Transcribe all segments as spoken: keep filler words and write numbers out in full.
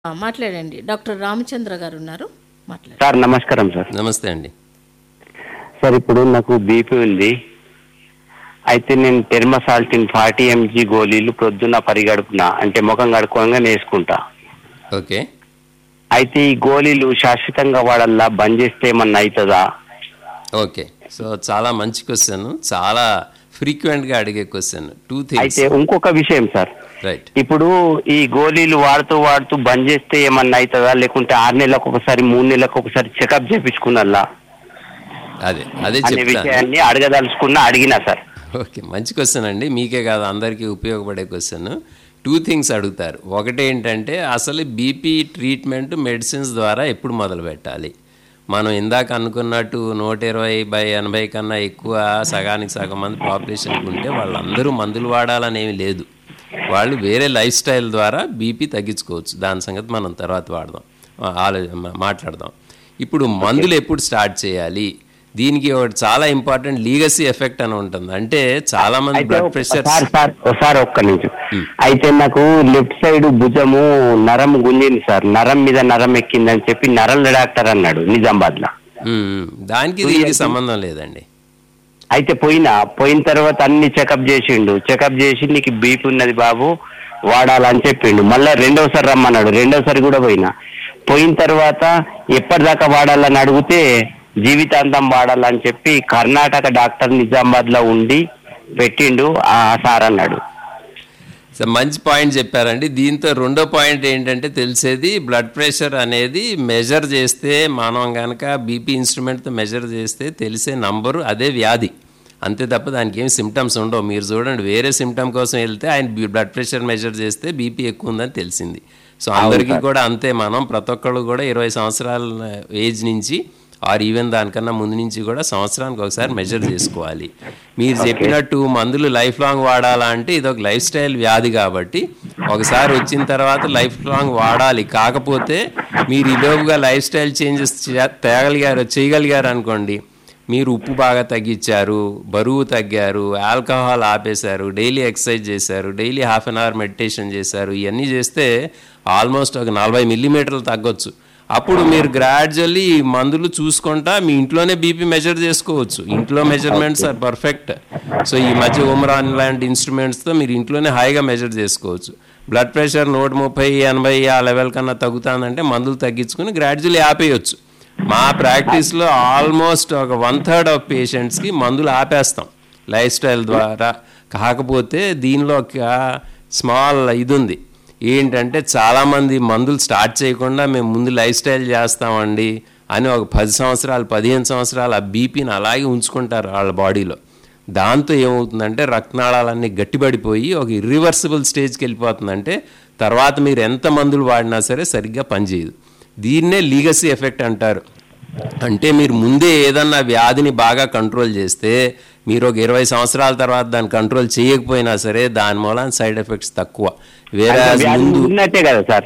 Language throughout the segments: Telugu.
ఆ, మాట్లాడండి. డాక్టర్ రామచంద్ర గారు ఉన్నారు, మాట్లాడండి. సార్ నమస్కారం సార్. నమస్తే అండి. సార్ ఇప్పుడు నాకు బీపీ ఉంది. అయితే నేను టెర్మసాల్టిన్ ఫార్టీ ఎంజీ గోళీలు ప్రొద్దున పరిగడుపున అంటే ముఖం కడుక్కోగానే వేసుకుంటా. ఓకే. అయితే ఈ గోళీలు శాశ్వతంగా వాడల్లా బంద్ చేస్తే ఏమన్నా అవుతుందా? ఓకే, సో చాలా మంచి క్వశ్చన్, చాలా ఫ్రీక్వెంట్గా అడిగే క్వశ్చన్. Two things. అయితే ఇంకొక విషయం సార్, రైట్. ఇప్పుడు ఈ గోళీలు వాడుతూ వాడుతూ బంద్ చేస్తే ఏమన్నా అవుతుందా, లేకుంటే ఆరు నెలలకు ఒకసారి మూడు నెలలకు ఒకసారి చెకప్ చేపించుకున్నల్లా అదే అదే అనే చెప్తాను. విషయాన్ని అడగదలుచుకున్నా, అడిగినా సార్. ఓకే, మంచి క్వశ్చన్ అండి. మీకే కాదు అందరికీ ఉపయోగపడే క్వశ్చన్. టూ థింగ్స్ అడుగుతారు. ఒకటి ఏంటంటే అసలు బీపీ ట్రీట్మెంట్ మెడిసిన్స్ ద్వారా ఎప్పుడు మొదలు పెట్టాలి. మనం ఇందాక అనుకున్నట్టు నూట ఇరవై బై ఎనభై కన్నా ఎక్కువ సగానికి సగం మంది పాపులేషన్కి ఉంటే వాళ్ళందరూ మందులు వాడాలనేమి లేదు. వాళ్ళు వేరే లైఫ్ స్టైల్ ద్వారా బీపీ తగ్గించుకోవచ్చు. దాని సంగతి మనం తర్వాత వాడదాం, ఆలో మాట్లాడదాం. ఇప్పుడు మందులు ఎప్పుడు స్టార్ట్ చేయాలి, దీనికి ఒకటి చాలా ఇంపార్టెంట్ లీగసీ ఎఫెక్ట్ అని ఉంటుంది. అంటే చాలా మంది బ్లడ్ ప్రెషర్. సార్ ఒక్క నిమిషం. అయితే నాకు లెఫ్ట్ సైడ్ భుజము నరం గుంజింది సార్, నరం మీద నరం ఎక్కిందని చెప్పి నరం డాక్టర్ అన్నాడు నిజామాబాద్ లో. దానికి దీనికి సంబంధం లేదండి. అయితే పోయినా పోయిన తర్వాత అన్ని చెకప్ చేసిండు, చెకప్ చేసి నీకు బీపీ ఉన్నది బాబు వాడాలని చెప్పిండు. మళ్ళీ రెండోసారి రమ్మన్నాడు, రెండోసారి కూడా పోయినా. పోయిన తర్వాత ఎప్పటిదాకా వాడాలని అడిగితే జీవితాంతం వాడాలని చెప్పి కర్ణాటక డాక్టర్ నిజామాబాద్ లో ఉండి పెట్టిండు ఆ సార్ అన్నాడు. సో మంచి పాయింట్ చెప్పారండి. దీంతో రెండో పాయింట్ ఏంటంటే తెలిసేది బ్లడ్ ప్రెషర్ అనేది మెజర్ చేస్తే, మనం కనుక బీపీ ఇన్స్ట్రుమెంట్తో మెజర్ చేస్తే తెలిసే నంబరు అదే వ్యాధి, అంతే తప్ప దానికి ఏమి సిమ్టమ్స్ ఉండవు. మీరు చూడండి, వేరే సిమ్టమ్ కోసం వెళ్తే ఆయన బ్లడ్ ప్రెషర్ మెజర్ చేస్తే బీపీ ఎక్కువ ఉందని తెలిసింది. సో అందరికీ కూడా అంతే. మనం ప్రతి ఒక్కళ్ళు కూడా ఇరవై సంవత్సరాల ఏజ్ నుంచి ఆర్ ఈవెన్ దానికన్నా ముందు నుంచి కూడా సంవత్సరానికి ఒకసారి మెజర్ చేసుకోవాలి. మీరు చెప్పినట్టు మందులు లైఫ్ లాంగ్ వాడాలా అంటే ఇది ఒక లైఫ్ స్టైల్ వ్యాధి కాబట్టి ఒకసారి వచ్చిన తర్వాత లైఫ్ లాంగ్ వాడాలి. కాకపోతే మీరు ఈలోపుగా లైఫ్ స్టైల్ చేంజెస్ తేగలిగారు చేయగలిగారు అనుకోండి, మీరు ఉప్పు బాగా తగ్గించారు, బరువు తగ్గారు, ఆల్కహాల్ ఆపేశారు, డైలీ ఎక్సర్సైజ్ చేశారు, daily half an hour meditation చేశారు, ఇవన్నీ చేస్తే ఆల్మోస్ట్ ఒక నలభై మిల్లీమీటర్లు తగ్గొచ్చు. అప్పుడు మీరు గ్రాడ్యువల్లీ మందులు చూసుకుంటా మీ ఇంట్లోనే బీపీ మెజర్ చేసుకోవచ్చు. ఇంట్లో మెజర్మెంట్స్ ఆర్ పర్ఫెక్ట్. సో ఈ మధ్య ఉమరాన్ లాంటి ఇన్స్ట్రుమెంట్స్తో మీరు ఇంట్లోనే హాయిగా మెజర్ చేసుకోవచ్చు. బ్లడ్ ప్రెషర్ నూట ముప్పై ఎనభై ఆ లెవెల్ కన్నా తగ్గుతుందంటే మందులు తగ్గించుకుని గ్రాడ్యువల్లీ ఆపేయచ్చు. మా ప్రాక్టీస్లో ఆల్మోస్ట్ ఒక వన్ థర్డ్ ఆఫ్ పేషెంట్స్కి మందులు ఆపేస్తాం లైఫ్ స్టైల్ ద్వారా. కాకపోతే దీనిలో ఒక స్మాల్ ఇది ఉంది ఏంటంటే, చాలామంది మందులు స్టార్ట్ చేయకుండా మేము ముందు లైఫ్ స్టైల్ చేస్తామండి అని ఒక పది సంవత్సరాలు పదిహేను సంవత్సరాలు ఆ బీపీని అలాగే ఉంచుకుంటారు వాళ్ళ బాడీలో. దాంతో ఏమవుతుందంటే రక్తనాళాలన్నీ గట్టిపడిపోయి ఒక ఇర్రివర్సిబుల్ స్టేజ్కి వెళ్ళిపోతుందంటే తర్వాత మీరు ఎంత మందులు వాడినా సరే సరిగ్గా పనిచేయదు. దీన్నే లీగసీ ఎఫెక్ట్ అంటారు. అంటే మీరు ముందే ఏదన్నా వ్యాధిని బాగా కంట్రోల్ చేస్తే మీరు ఒక ఇరవై సంవత్సరాల తర్వాత దాన్ని కంట్రోల్ చేయకపోయినా సరే దాని మూలాన సైడ్ ఎఫెక్ట్స్ తక్కువ. వేరే ముందు ఉన్నట్టే కదా సార్,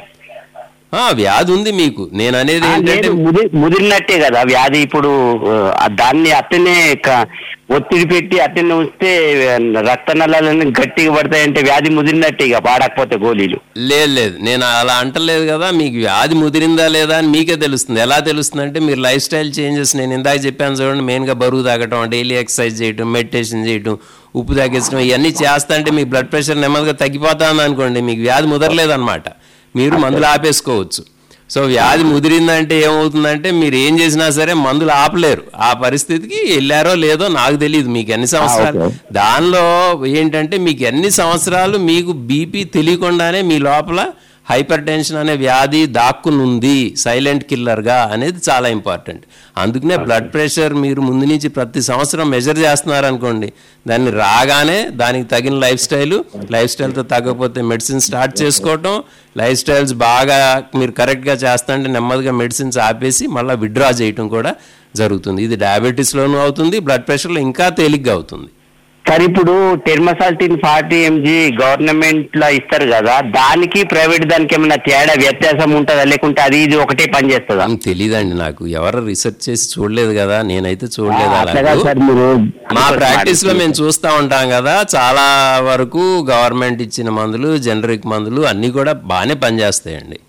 వ్యాధి ఉంది మీకు. నేను అనేది ఏంటంటే ముదిరినట్టే కదా వ్యాధి. ఇప్పుడు దాన్ని అట్టనే ఒత్తిడి పెట్టి అట్టనే ఉంచితే రక్తనాళాలన్నీ గట్టిగా పడతాయంటే వ్యాధి ముదిరినట్టే ఇక వాడకపోతే గోళీలు. లేదు లేదు, నేను అలా అంటలేదు కదా. మీకు వ్యాధి ముదిరిందా లేదా అని మీకే తెలుస్తుంది. ఎలా తెలుస్తుంది అంటే మీరు లైఫ్ స్టైల్ చేంజెస్ నేను ఇందాక చెప్పాను చూడండి, మెయిన్గా బరువు తాగటం, డైలీ ఎక్సర్సైజ్ చేయటం, మెడిటేషన్ చేయటం, ఉప్పు తగ్గించడం, ఇవన్నీ చేస్తా అంటే మీ బ్లడ్ ప్రెషర్ నెమ్మదిగా తగ్గిపోతుంది అనుకోండి, మీకు వ్యాధి ముదరలేదన్నమాట. మీరు మందులు ఆపేసుకోవచ్చు. సో వ్యాధి ముదిరిందంటే ఏమవుతుందంటే మీరు ఏం చేసినా సరే మందులు ఆపలేరు. ఆ పరిస్థితికి వెళ్ళారో లేదో నాకు తెలియదు. మీకు ఎన్ని సంవత్సరాలు దానిలో ఏంటంటే మీకు ఎన్ని సంవత్సరాలు మీకు బీపీ తెలియకుండానే మీ లోపల హైపర్ టెన్షన్ అనే వ్యాధి దాక్కుని ఉంది సైలెంట్ కిల్లర్గా అనేది చాలా ఇంపార్టెంట్. అందుకనే బ్లడ్ ప్రెషర్ మీరు ముందు నుంచి ప్రతి సంవత్సరం మెజర్ చేస్తున్నారు అనుకోండి, దాన్ని రాగానే దానికి తగిన లైఫ్ స్టైలు, లైఫ్ స్టైల్తో తగ్గకపోతే మెడిసిన్ స్టార్ట్ చేసుకోవటం, లైఫ్ స్టైల్స్ బాగా మీరు కరెక్ట్గా చేస్తుంటే నెమ్మదిగా మెడిసిన్స్ ఆపేసి మళ్ళీ విత్డ్రా చేయటం కూడా జరుగుతుంది. ఇది డయాబెటీస్లోనూ అవుతుంది, బ్లడ్ ప్రెషర్లో ఇంకా తేలిగ్గా అవుతుంది. సార్ ఇప్పుడు టెర్మసాల్టిన్ ఫార్టీ ఎంజీ గవర్నమెంట్ లో ఇస్తారు కదా, దానికి ప్రైవేట్ దానికి ఏమైనా తేడా వ్యత్యాసం ఉంటుందా, లేకుంటే అది ఇది ఒకటే పని చేస్తుందా? తెలీదండి నాకు, ఎవరు రీసెర్చ్ చేసి చూడలేదు కదా, నేనైతే చూడలేదు. మా ప్రాక్టీస్ లో మేము చూస్తూ ఉంటాం కదా, చాలా వరకు గవర్నమెంట్ ఇచ్చిన మందులు, జనరిక్ మందులు అన్నీ కూడా బాగానే పనిచేస్తాయండి.